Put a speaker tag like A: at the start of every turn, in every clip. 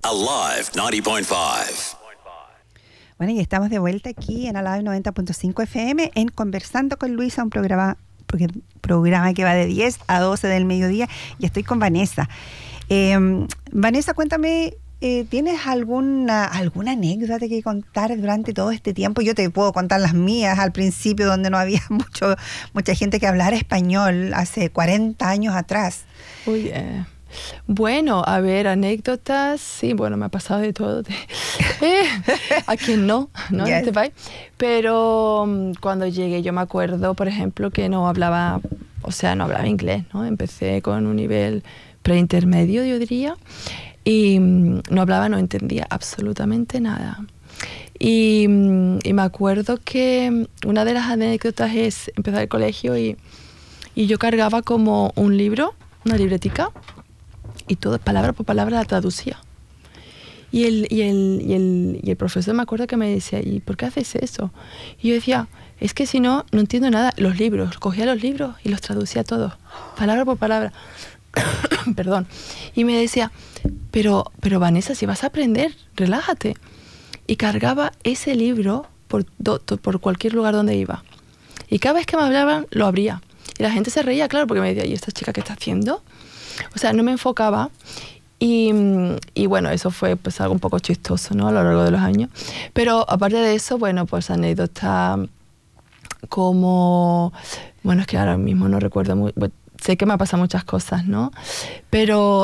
A: Alive 90.5.
B: Bueno, y estamos de vuelta aquí en Alive 90.5 FM en Conversando con Luisa, un programa que va de 10 a 12 del mediodía, y estoy con Vanessa. Vanessa, cuéntame, ¿tienes alguna anécdota que contar durante todo este tiempo? Yo te puedo contar las mías al principio, donde no había mucha gente que hablara español, hace 40 años atrás.
C: Uy, bueno, a ver, anécdotas, sí, bueno, me ha pasado de todo. ¿A quién no? ¿No?
B: Yes.
C: En este país. Pero cuando llegué, yo me acuerdo, por ejemplo, que no hablaba inglés, ¿no? Empecé con un nivel preintermedio, yo diría, y no entendía absolutamente nada. Y me acuerdo que una de las anécdotas es empezar el colegio y yo cargaba como un libro, una libretica, y todo palabra por palabra la traducía. Y el profesor, me acuerdo que me decía, ¿y por qué haces eso? Y yo decía, es que si no entiendo nada. Los libros, cogía los libros y los traducía todos, palabra por palabra. Perdón. Y me decía, pero Vanessa, si vas a aprender, relájate. Y cargaba ese libro por cualquier lugar donde iba. Y cada vez que me hablaban, lo abría. Y la gente se reía, claro, porque me decía, ¿y esta chica qué está haciendo? O sea, no me enfocaba. Y bueno, eso fue pues algo un poco chistoso, ¿no? A lo largo de los años. Pero aparte de eso, bueno, pues anécdotas como... Bueno, es que ahora mismo no recuerdo muy... Bueno, sé que me han pasado muchas cosas, ¿no? Pero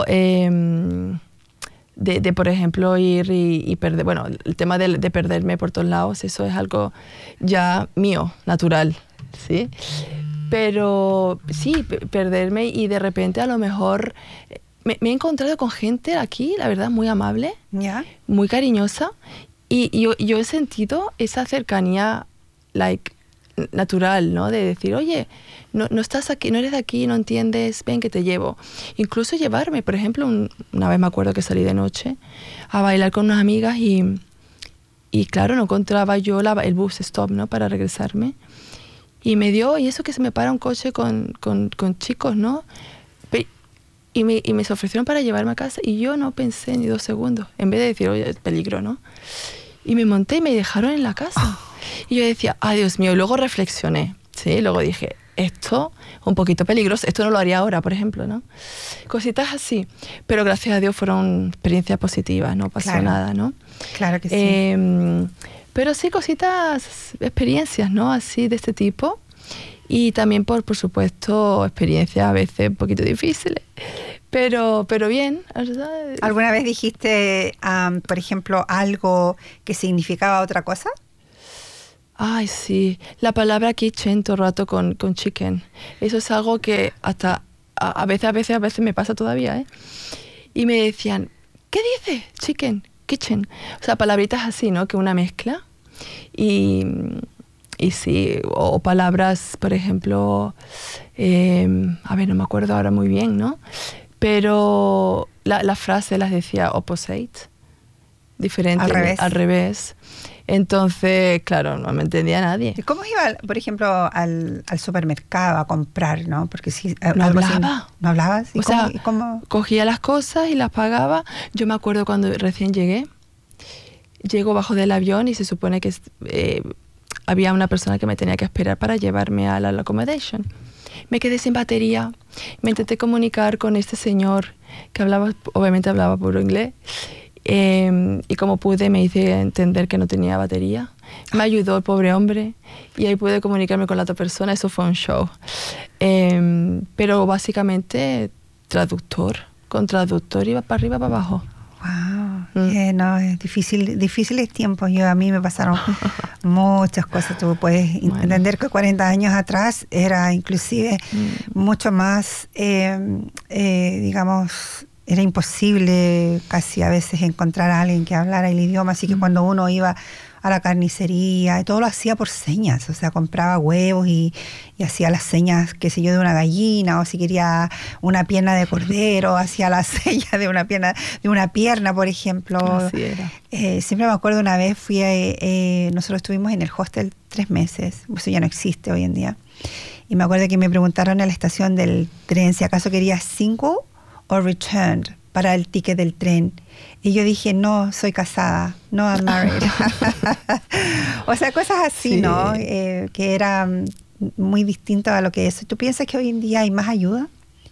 C: por ejemplo, ir y perder... Bueno, el tema de perderme por todos lados, eso es algo ya mío, natural, ¿sí? Pero sí, perderme y de repente a lo mejor... Me he encontrado con gente aquí, la verdad, muy amable,
B: ¿Ya?
C: muy cariñosa, y yo he sentido esa cercanía, natural, ¿no? De decir, oye, no estás aquí, no eres de aquí, no entiendes, ven que te llevo. Incluso llevarme, por ejemplo, una vez me acuerdo que salí de noche a bailar con unas amigas y claro, no encontraba yo el bus stop, ¿no? Para regresarme. Y me dio, y eso que se me para un coche con chicos, ¿no? Y me se ofrecieron para llevarme a casa y yo no pensé ni 2 segundos, en vez de decir, oye, es peligro, ¿no? Y me monté y me dejaron en la casa. Y yo decía, ay, Dios mío, y luego reflexioné, ¿sí? Luego dije, esto un poquito peligroso, esto no lo haría ahora, por ejemplo, ¿no? Cositas así, pero gracias a Dios fueron experiencias positivas, no pasó nada, ¿no?
B: Claro que sí.
C: Pero sí, cositas, experiencias, ¿no? Así de este tipo. Y también, por supuesto, experiencias a veces un poquito difíciles, pero bien.
B: ¿Alguna vez dijiste, por ejemplo, algo que significaba otra cosa?
C: Ay, sí. La palabra kitchen todo el rato con chicken. Eso es algo que hasta a veces me pasa todavía, ¿eh? Y me decían, ¿qué dices? Chicken, kitchen. O sea, palabritas así, ¿no? Que una mezcla. Y sí, o palabras, por ejemplo, a ver, no me acuerdo ahora muy bien, ¿no? Pero la frase las decía opposite, diferente, al revés. Entonces, claro, no me entendía nadie.
B: ¿Y cómo iba, por ejemplo, al supermercado a comprar, no? Porque si
C: no hablaba.
B: Así, ¿no hablabas?
C: O sea, cogía las cosas y las pagaba. Yo me acuerdo cuando recién llego bajo del avión y se supone que... había una persona que me tenía que esperar para llevarme a la accommodation. Me quedé sin batería. Me intenté comunicar con este señor que obviamente hablaba puro inglés. Y como pude me hice entender que no tenía batería. Me ayudó el pobre hombre y ahí pude comunicarme con la otra persona. Eso fue un show. Pero básicamente con traductor iba para arriba, para abajo.
B: Wow, no, es difíciles tiempos. A mí me pasaron muchas cosas. Tú puedes entender que 40 años atrás era inclusive mucho más, digamos, era imposible casi a veces encontrar a alguien que hablara el idioma, así que cuando uno iba a la carnicería, todo lo hacía por señas, o sea, compraba huevos y hacía las señas, qué sé yo, de una gallina, o si quería una pierna de cordero, hacía la seña de una pierna, por ejemplo.
C: Así era.
B: Siempre me acuerdo una vez nosotros estuvimos en el hostel 3 meses, eso ya no existe hoy en día, y me acuerdo que me preguntaron en la estación del tren si acaso quería single o returned para el ticket del tren. Y yo dije, no, soy casada, no I'm married. O sea, cosas así,
C: Sí.
B: ¿no? Que era muy distinto a lo que es. ¿Tú piensas que hoy en día hay más ayuda?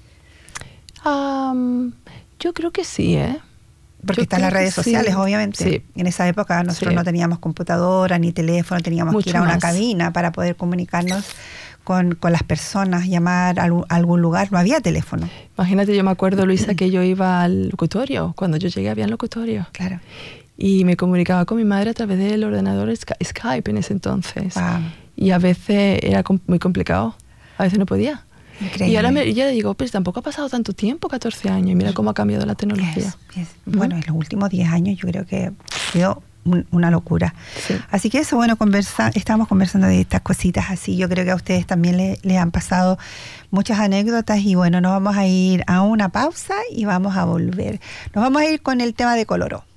C: Yo creo que sí, ¿eh?
B: Porque
C: Yo
B: están las
C: creo que
B: redes sociales,
C: sí.
B: obviamente.
C: Sí.
B: En esa época nosotros
C: Sí.
B: no teníamos computadora ni teléfono, teníamos que
C: Mucho
B: ir a una
C: más.
B: cabina para poder comunicarnos con las personas, llamar a algún lugar. No había teléfono.
C: Imagínate, yo me acuerdo, Luisa, que yo iba al locutorio. Cuando yo llegué había locutorio.
B: Claro.
C: Y me comunicaba con mi madre a través del ordenador Skype en ese entonces.
B: Wow.
C: Y a veces era muy complicado. A veces no podía.
B: Increíble.
C: Y ahora ya digo, pues tampoco ha pasado tanto tiempo, 14 años, y mira cómo ha cambiado la tecnología.
B: Yes. Bueno, en los últimos 10 años yo creo que ha sido una locura.
C: Sí.
B: Así que eso, bueno, estamos conversando de estas cositas así. Yo creo que a ustedes también les han pasado muchas anécdotas y bueno, nos vamos a ir a una pausa y vamos a volver. Nos vamos a ir con el tema de Coloró.